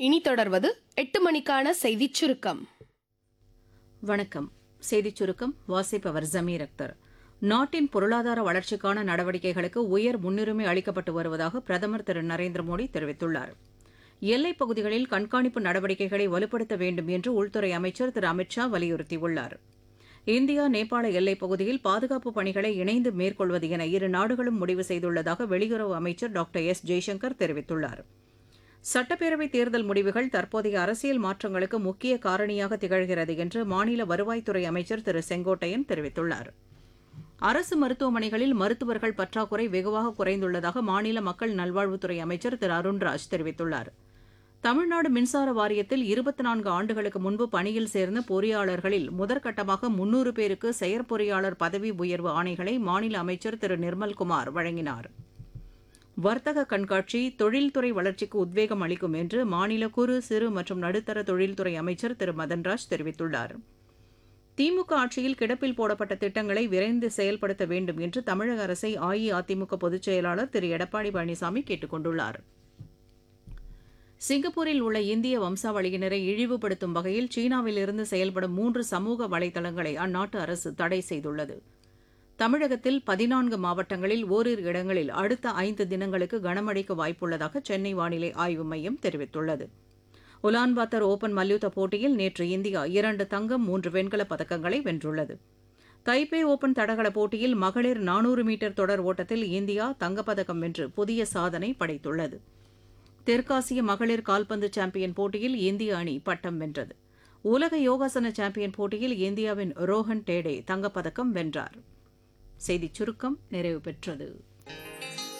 இனி தொடர்வது 8 மணிக்கான செய்திச் சுருக்கம். வணக்கம். செய்திச் சுருக்கம் வாசிப்பவர் ஜமீர் அக்தர். நாட்டின் பொருளாதார வளர்ச்சிக்கான நடவடிக்கைகளுக்கு உயர் முன்னுரிமை அளிக்கப்பட்டு வருவதாக பிரதமர் திரு நரேந்திர மோடி தெரிவித்துள்ளார். எல்லைப் பகுதிகளில் கண்காணிப்பு நடவடிக்கைகளை வலுப்படுத்த வேண்டும் என்று உள்துறை அமைச்சர் திரு அமித் ஷா வலியுறுத்தியுள்ளார். இந்தியா நேபாள எல்லைப் பகுதியில் பாதுகாப்பு பணிகளை இணைந்து மேற்கொள்வது என இரு நாடுகளும் முடிவு செய்துள்ளதாக வெளியுறவு அமைச்சர் டாக்டர் எஸ் ஜெய்சங்கர் தெரிவித்துள்ளார். சட்டப்பேரவைத் தேர்தல் முடிவுகள் தற்போதைய அரசியல் மாற்றங்களுக்கு முக்கிய காரணியாக திகழ்கிறது என்று மாநில வருவாய்த்துறை அமைச்சர் திரு செங்கோட்டையன் தெரிவித்துள்ளார். அரசு மருத்துவமனைகளில் மருத்துவர்கள் பற்றாக்குறை வெகுவாக குறைந்துள்ளதாக மாநில மக்கள் நல்வாழ்வுத்துறை அமைச்சர் திரு அருண்ராஜ் தெரிவித்துள்ளார். தமிழ்நாடு மின்சார வாரியத்தில் 24 ஆண்டுகளுக்கு முன்பு பணியில் சேர்ந்த பொறியாளர்களில் முதற்கட்டமாக 300 பேருக்கு செயற்பொறியாளர் பதவி உயர்வு ஆணைகளை மாநில அமைச்சர் திரு நிர்மல்குமார் வழங்கினார். வர்த்தக கண்காட்சி தொழில்துறை வளர்ச்சிக்கு உத்வேகம் அளிக்கும் என்று மாநில குறு சிறு மற்றும் நடுத்தர தொழில்துறை அமைச்சர் திரு மதன்ராஜ் தெரிவித்துள்ளார். திமுக ஆட்சியில் கிடப்பில் போடப்பட்ட திட்டங்களை விரைந்து செயல்படுத்த வேண்டும் என்று தமிழக அரசை அஇஅதிமுக பொதுச் செயலாளர் திரு எடப்பாடி பழனிசாமி கேட்டுக் கொண்டுள்ளார். சிங்கப்பூரில் உள்ள இந்திய வம்சாவளியினரை இழிவுபடுத்தும் வகையில் சீனாவிலிருந்து செயல்படும் 3 சமூக வலைதளங்களை அந்நாட்டு அரசு தடை செய்துள்ளது. தமிழகத்தில் 14 மாவட்டங்களில் ஓரிரு இடங்களில் அடுத்த 5 தினங்களுக்கு கனமழைக்கு வாய்ப்புள்ளதாக சென்னை வானிலை ஆய்வு மையம் தெரிவித்துள்ளது. உலான்பாத்தர் ஓபன் மல்யுத்த போட்டியில் நேற்று இந்தியா 2 தங்கம் 3 வெண்கலப் பதக்கங்களை வென்றுள்ளது. தைபே ஓபன் தடகள போட்டியில் மகளிர் 400 மீட்டர் தொடர் ஓட்டத்தில் இந்தியா தங்கப்பதக்கம் வென்று புதிய சாதனை படைத்துள்ளது. தெற்காசிய மகளிர் கால்பந்து சாம்பியன் போட்டியில் இந்திய அணி பட்டம் வென்றது. உலக யோகாசன சாம்பியன் போட்டியில் இந்தியாவின் ரோஹன் டேடே தங்கப்பதக்கம் வென்றார். செய்திச் சுருக்கம் நிறைவு பெற்றது.